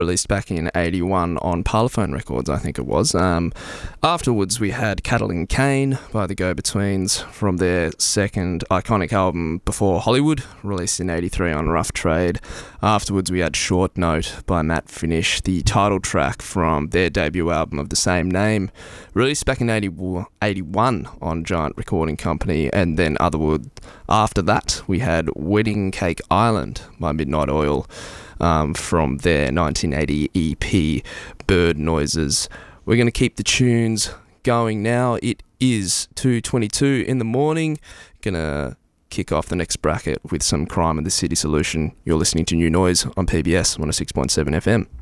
released back in 81 on Parlophone Records, I think it was. Afterwards, we had Cattle and Cane by the Go-Betweens from their second iconic album, Before Hollywood, released in 83 on Rough Trade. Afterwards, we had Short Note by Matt Finish, the title track from their debut album of the same name, released back in 81 on Giant Recording Company. And then after that, we had Wedding Cake Island by Midnight Oil, from their 1980 EP, Bird Noises. We're going to keep the tunes going now. It is 2:22 in the morning. Going to kick off the next bracket with some Crime of the City Solution. You're listening to New Noise on PBS 106.7 FM.